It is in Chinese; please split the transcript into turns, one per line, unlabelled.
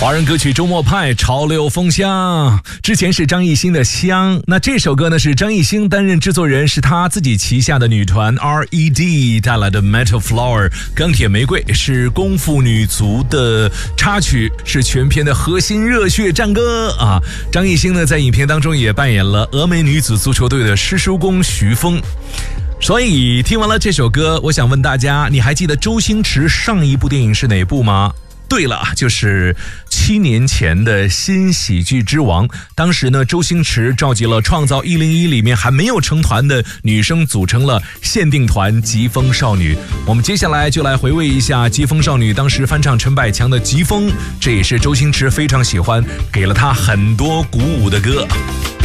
华人歌曲周末派潮流风箱，之前是张艺兴的香，那这首歌呢是张艺兴担任制作人，是他自己旗下的女团 R.E.D 带来的 Metal Flower 钢铁玫瑰，是功夫女足的插曲，是全片的核心热血战歌啊。张艺兴呢在影片当中也扮演了峨眉女子足球队的师叔公徐峰。所以听完了这首歌，我想问大家，你还记得周星驰上一部电影是哪部吗？对了，就是7年前的新喜剧之王。当时呢，周星驰召集了创造101里面还没有成团的女生，组成了限定团疾风少女。我们接下来就来回味一下疾风少女当时翻唱陈百强的《疾风》，这也是周星驰非常喜欢，给了他很多鼓舞的歌。